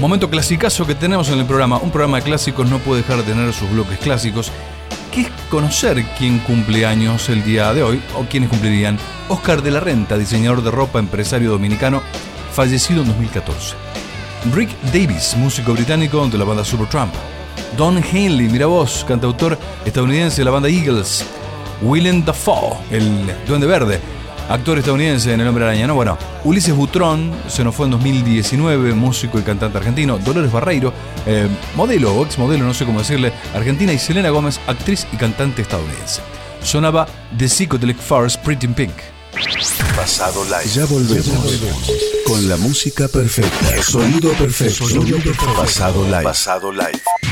Momento clasicazo que tenemos en el programa. Un programa de clásicos no puede dejar de tener sus bloques clásicos, que es conocer quién cumple años el día de hoy, o quiénes cumplirían. Oscar de la Renta, diseñador de ropa, empresario dominicano, fallecido en 2014. Rick Davies, músico británico de la banda Supertramp. Don Henley, mira vos, cantautor estadounidense de la banda Eagles. Willem Dafoe, el Duende Verde, actor estadounidense en El Hombre Araña, ¿no? Bueno, Ulises Butrón se nos fue en 2019, músico y cantante argentino. Dolores Barreiro, modelo o ex modelo, no sé cómo decirle, argentina. Y Selena Gómez, actriz y cantante estadounidense. Sonaba The Psychedelic Furs, Pretty in Pink. Pasado Live. Ya volvemos con la música perfecta. Sonido perfecto. Pasado Live.